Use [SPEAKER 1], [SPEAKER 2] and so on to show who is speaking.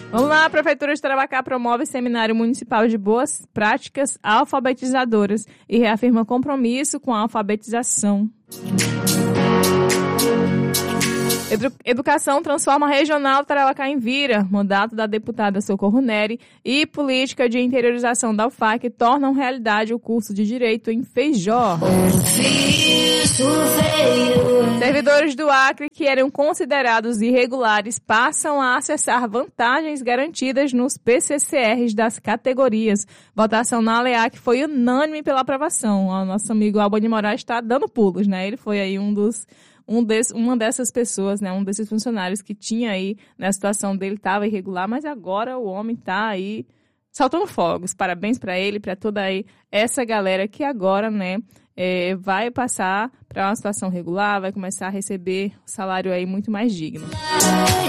[SPEAKER 1] Vamos lá, a Prefeitura de Tarauacá promove seminário municipal de boas práticas alfabetizadoras e reafirma compromisso com a alfabetização. Educação transforma a regional Tarauacá em Vira. Mandato da deputada Socorro Neri e política de interiorização da UFAC tornam realidade o curso de Direito em Feijó. Servidores do Acre que eram considerados irregulares passam a acessar vantagens garantidas nos PCCRs das categorias. Votação na ALEAC foi unânime pela aprovação. O nosso amigo Albani Moraes está dando pulos, né? Ele foi aí uma dessas pessoas, né, um desses funcionários que tinha aí, na situação dele, estava irregular, mas agora o homem está aí saltando fogos. Parabéns para ele, para toda aí essa galera que agora, né, vai passar para uma situação regular, vai começar a receber um salário aí muito mais digno.